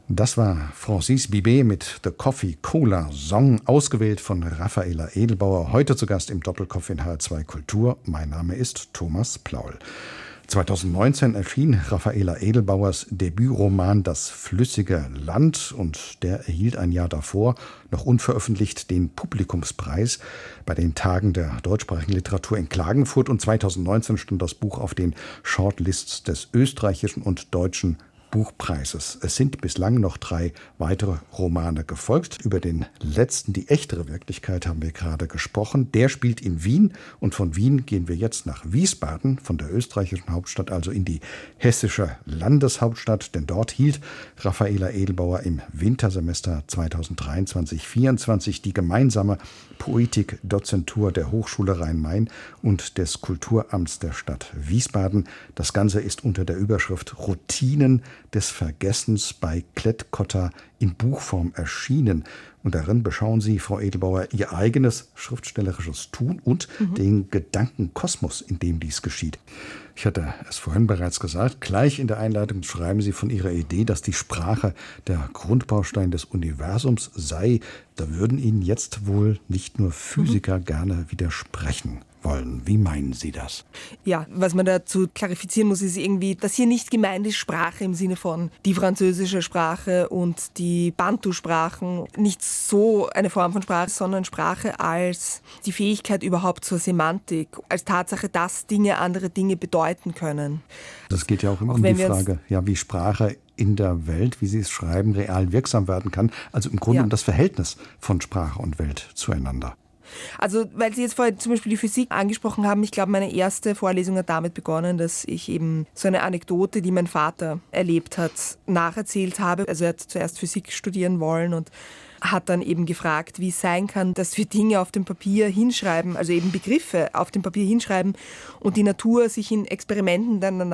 Das war Francis Bibet mit The Coffee Cola Song, ausgewählt von Raffaela Edelbauer, heute zu Gast im Doppelkopf in HR2 Kultur. Mein Name ist Thomas Plaul. 2019 erschien Raffaela Edelbauers Debütroman Das flüssige Land und der erhielt ein Jahr davor, noch unveröffentlicht, den Publikumspreis bei den Tagen der deutschsprachigen Literatur in Klagenfurt und 2019 stand das Buch auf den Shortlists des österreichischen und deutschen Buchpreises. Es sind bislang noch 3 weitere Romane gefolgt. Über den letzten, Die echtere Wirklichkeit, haben wir gerade gesprochen. Der spielt in Wien und von Wien gehen wir jetzt nach Wiesbaden, von der österreichischen Hauptstadt, also in die hessische Landeshauptstadt, denn dort hielt Raffaela Edelbauer im Wintersemester 2023/24 die gemeinsame Poetikdozentur der Hochschule Rhein-Main und des Kulturamts der Stadt Wiesbaden. Das Ganze ist unter der Überschrift Routinen des Vergessens bei Klett-Cotta in Buchform erschienen. Und darin beschauen Sie, Frau Edelbauer, Ihr eigenes schriftstellerisches Tun und den Gedankenkosmos, in dem dies geschieht. Ich hatte es vorhin bereits gesagt, gleich in der Einleitung schreiben Sie von Ihrer Idee, dass die Sprache der Grundbaustein des Universums sei. Da würden Ihnen jetzt wohl nicht nur Physiker gerne widersprechen wollen. Wie meinen Sie das? Ja, was man dazu klarifizieren muss, ist irgendwie, dass hier nicht gemeint ist Sprache im Sinne von die französische Sprache und die Bantu-Sprachen, nicht so eine Form von Sprache, sondern Sprache als die Fähigkeit überhaupt zur Semantik, als Tatsache, dass Dinge andere Dinge bedeuten können. Das geht ja auch immer um die Frage, wie Sprache in der Welt, wie Sie es schreiben, real wirksam werden kann. Also im Grunde um das Verhältnis von Sprache und Welt zueinander. Also, weil Sie jetzt vorhin zum Beispiel die Physik angesprochen haben, ich glaube, meine erste Vorlesung hat damit begonnen, dass ich eben so eine Anekdote, die mein Vater erlebt hat, nacherzählt habe. Also er hat zuerst Physik studieren wollen und hat dann eben gefragt, wie es sein kann, dass wir Dinge auf dem Papier hinschreiben, also eben Begriffe auf dem Papier hinschreiben und die Natur sich in Experimenten dann